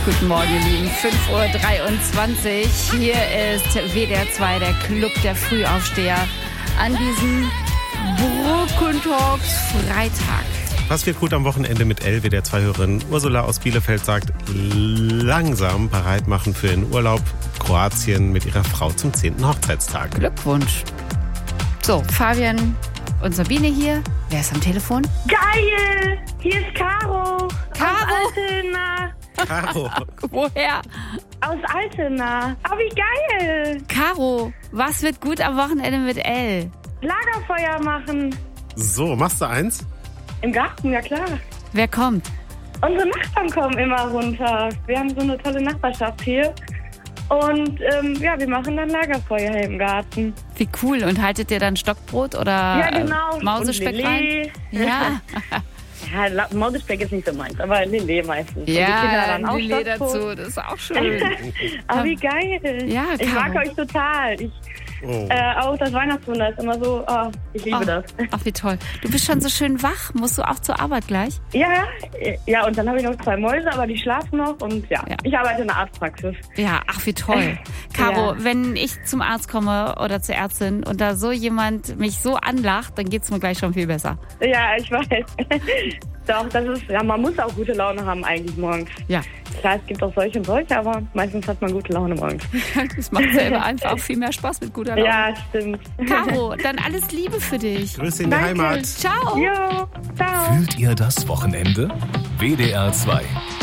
Guten Morgen, ihr Lieben. 5:23 Uhr. Hier ist WDR 2, der Club der Frühaufsteher, an diesem Brückentags-Freitag. Was wird gut am Wochenende mit Elle, WDR 2-Hörerin Ursula aus Bielefeld sagt, langsam bereit machen für den Urlaub Kroatien mit ihrer Frau zum 10. Hochzeitstag. Glückwunsch. So, Fabian und Sabine hier. Wer ist am Telefon? Geil! Hier ist Caro. Caro? Aus Altena. Caro. Woher? Aus Altena. Oh, wie geil! Caro, was wird gut am Wochenende mit Elle? Lagerfeuer machen. So, machst du eins? Im Garten, ja klar. Wer kommt? Unsere Nachbarn kommen immer runter. Wir haben so eine tolle Nachbarschaft hier. Und wir machen dann Lagerfeuer hier im Garten. Wie cool. Und haltet ihr dann Stockbrot oder Ja, genau. Mausespeck Und rein? Lillet. Ja. Ja, Mausespeck ist nicht so meins, aber Lillet meistens. Und die Kinder Ja, dann auch Lillet Stockbrot. dazu. Das ist auch schön. Aber wie geil. Ja, ich mag Caro. euch total. Oh. Auch das Weihnachtswunder ist immer so, ich liebe das. Ach, wie toll. Du bist schon so schön wach. Musst du auch zur Arbeit gleich? Ja, und dann habe ich noch 2 Mäuse, aber die schlafen noch und ja. Ich arbeite in der Arztpraxis. Ja, ach, wie toll. Caro, Ja. wenn ich zum Arzt komme oder zur Ärztin und da so jemand mich so anlacht, dann geht's mir gleich schon viel besser. Ja, ich weiß. Doch, das ist, ja, man muss auch gute Laune haben eigentlich morgens. Ja, Klar, es gibt auch solche und solche, aber meistens hat man gute Laune morgens. das macht selber einfach viel mehr Spaß mit guter Laune. Ja, stimmt. Caro, dann alles Liebe für dich. Grüße in die Danke. Heimat. Ciao. Jo, ciao. Fühlt ihr das Wochenende? WDR 2